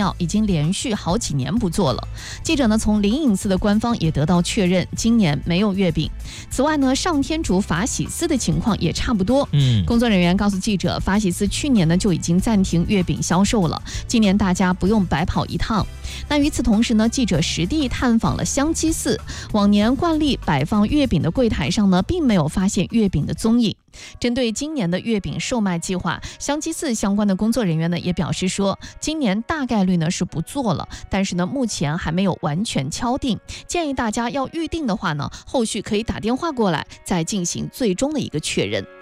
料已经连续好几年不做了。记者呢从灵隐寺的官方也得到确认，今年没有月饼。此外呢，上天竺法喜寺的情况也差不多。工作人员告诉记者，法喜寺去年呢就已经暂停月饼销售了，今年大家不用白跑一趟。那与此同时呢，记者实地探访了香积寺，往年惯例摆放月饼的柜台上呢，并没有发现月饼的踪影。针对今年的月饼售卖计划，香积寺相关的工作人员呢也表示说，今年大概率呢是不做了，但是呢目前还没有完全敲定，建议大家要预定的话呢，后续可以打电话过来再进行最终的一个确认。